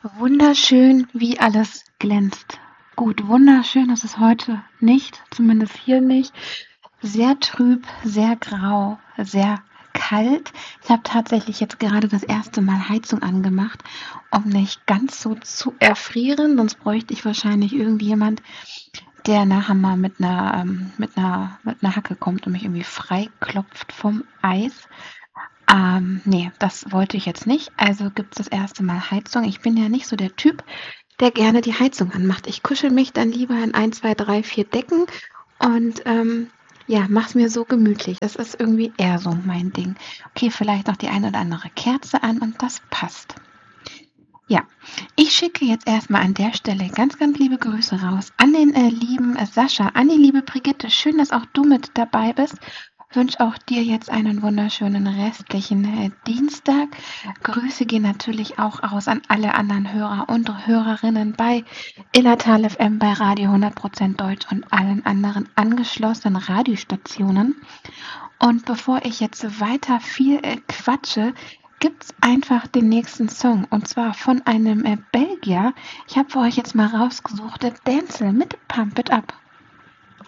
Wunderschön, wie alles glänzt. Gut, wunderschön ist es heute nicht, zumindest hier nicht. Sehr trüb, sehr grau, sehr kalt. Ich habe tatsächlich jetzt gerade das erste Mal Heizung angemacht, um nicht ganz so zu erfrieren. Sonst bräuchte ich wahrscheinlich irgendjemand, der nachher mal mit einer Hacke kommt und mich irgendwie freiklopft vom Eis. Ne, das wollte ich jetzt nicht. Also gibt's das erste Mal Heizung. Ich bin ja nicht so der Typ, der gerne die Heizung anmacht. Ich kuschel mich dann lieber in 1, 2, 3, 4 Decken und ja, mach's mir so gemütlich. Das ist irgendwie eher so mein Ding. Okay, vielleicht noch die eine oder andere Kerze an und das passt. Ja, ich schicke jetzt erstmal an der Stelle ganz, ganz liebe Grüße raus an den lieben Sascha, an die liebe Brigitte. Schön, dass auch du mit dabei bist. Wünsche auch dir jetzt einen wunderschönen restlichen Dienstag. Grüße gehen natürlich auch aus an alle anderen Hörer und Hörerinnen bei Illertal FM, bei Radio 100% Deutsch und allen anderen angeschlossenen Radiostationen. Und bevor ich jetzt weiter viel quatsche, gibt's einfach den nächsten Song. Und zwar von einem Belgier. Ich habe für euch jetzt mal rausgesucht, der Denzel mit Pump It Up.